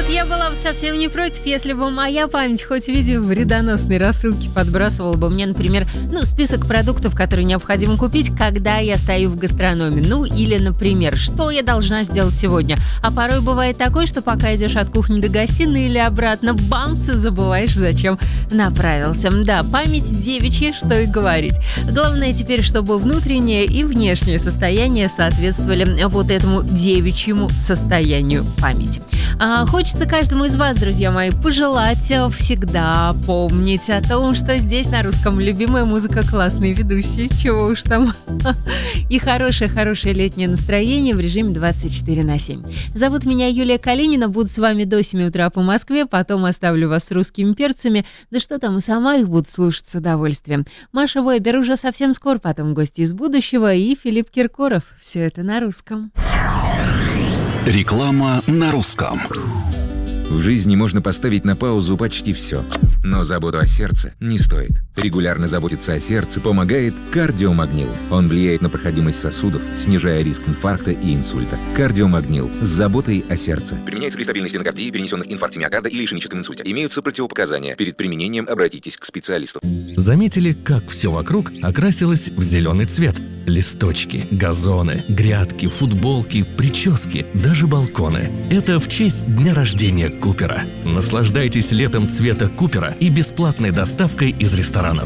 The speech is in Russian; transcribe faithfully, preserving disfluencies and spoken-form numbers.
вот я была бы совсем не против, если бы моя память хоть в виде вредоносной рассылки подбрасывала бы мне, например, ну, список продуктов, которые необходимо купить, когда я стою в гастрономе. Ну, или, например, что я должна сделать сегодня. А порой бывает такое, что пока идешь от кухни до гостиной или обратно, бамс, забываешь, зачем направился. Да, память девичья, что и говорить. Главное теперь, чтобы внутреннее и внешнее состояние соответствовали вот этому девичьему состоянию памяти. А хочется каждому из вас, друзья мои, пожелать всегда помнить о том, что здесь на русском любимая музыка, классные ведущие, чего уж там, и хорошее-хорошее летнее настроение в режиме двадцать четыре на семь. Зовут меня Юлия Калинина, буду с вами до семи утра по Москве, потом оставлю вас с русскими перцами, да что там, и сама их буду слушать с удовольствием. Маша Вебер уже совсем скоро, потом гости из будущего и Филипп Киркоров. Все это на русском. Реклама на русском. В жизни можно поставить на паузу почти все, но заботу о сердце не стоит. Регулярно заботиться о сердце помогает кардиомагнил. Он влияет на проходимость сосудов, снижая риск инфаркта и инсульта. Кардиомагнил с заботой о сердце. Применяется при стабильной стенокардии, перенесенных инфаркте миокарда или ишемическом инсульте. Имеются противопоказания. Перед применением обратитесь к специалисту. Заметили, как все вокруг окрасилось в зеленый цвет? Листочки, газоны, грядки, футболки, прически, даже балконы. Это в честь дня рождения Купера. Наслаждайтесь летом цвета Купера и бесплатной доставкой из ресторанов.